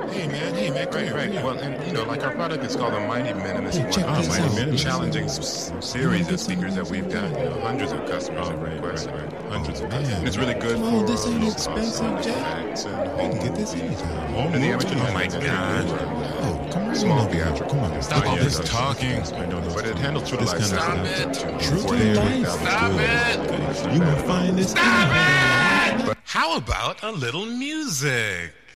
Hey man, come here. Right. Well, and like our product is called the Mighty Minimalist. Hey, check One. this out. Mighty challenging series of speakers that we've got. Hundreds of customers have requested. Hundreds of customers. And it's really good Come for on, this ain't low expensive, cost Jack. effects and You home can get this anytime. Home and the amateur. Oh my God. Oh, come right Small on, theatrical. Come on, Stop all yeah, this that's- talking. I know But it handles true to This life. kind of Stop stuff. it. True to life. Stop it. You won't find this. How about a little music?